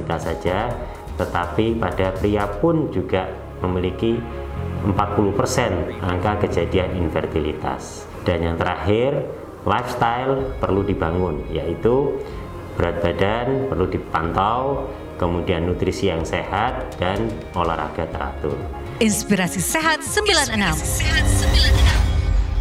wanita saja, tetapi pada pria pun juga memiliki 40% angka kejadian infertilitas. Dan yang terakhir, lifestyle perlu dibangun, yaitu berat badan perlu dipantau, kemudian nutrisi yang sehat, dan olahraga teratur. Inspirasi Sehat 96.